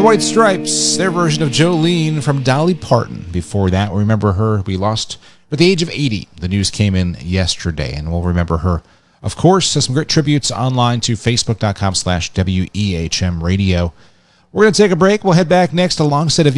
White Stripes, their version of Jolene from Dolly Parton. Before that, we remember her. We lost her at the age of 80. The news came in yesterday, and we'll remember her. Of course, there's some great tributes online to facebook.com/WEHM radio. We're going to take a break. We'll head back next alongside of